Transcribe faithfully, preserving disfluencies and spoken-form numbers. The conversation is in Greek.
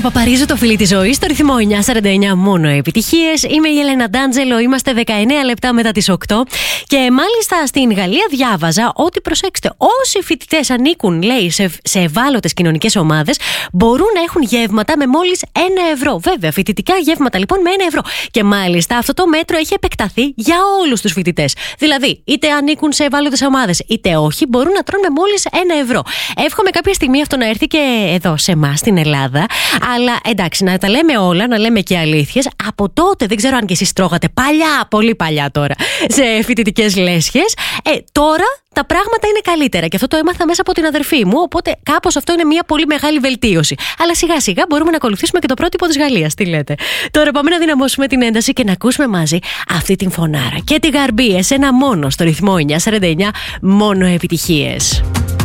Δώρα Παπαρίζου, το φιλί της ζωής, στο ρυθμό εννιά σαράντα εννιά, μόνο επιτυχίες. Είμαι η Έλενα Ντάντζελο, είμαστε δεκαεννέα λεπτά μετά τις οκτώ. Και μάλιστα στην Γαλλία διάβαζα ότι, προσέξτε, όσοι φοιτητές ανήκουν, λέει, σε, σε ευάλωτες κοινωνικές ομάδες, μπορούν να έχουν γεύματα με μόλις ένα ευρώ. Βέβαια, φοιτητικά γεύματα λοιπόν με ένα ευρώ. Και μάλιστα αυτό το μέτρο έχει επεκταθεί για όλους τους φοιτητές. Δηλαδή, είτε ανήκουν σε ευάλωτες ομάδες, είτε όχι, μπορούν να τρώνε με μόλις ένα ευρώ. Εύχομαι κάποια στιγμή αυτό να έρθει και εδώ σε εμάς στην Ελλάδα. Αλλά εντάξει, να τα λέμε όλα, να λέμε και αλήθειες. Από τότε, δεν ξέρω αν και εσείς τρώγατε παλιά, πολύ παλιά τώρα, σε φοιτητικές λέσχες. Ε, τώρα τα πράγματα είναι καλύτερα. Και αυτό το έμαθα μέσα από την αδερφή μου. Οπότε κάπως αυτό είναι μια πολύ μεγάλη βελτίωση. Αλλά σιγά σιγά μπορούμε να ακολουθήσουμε και το πρότυπο της Γαλλίας. Τι λέτε? Τώρα πάμε να δυναμώσουμε την ένταση και να ακούσουμε μαζί αυτή την φωνάρα. Και τη Γαρμπή, εσένα μόνο, στο ρυθμό εννιά σαράντα εννιά, μόνο επιτυχίες.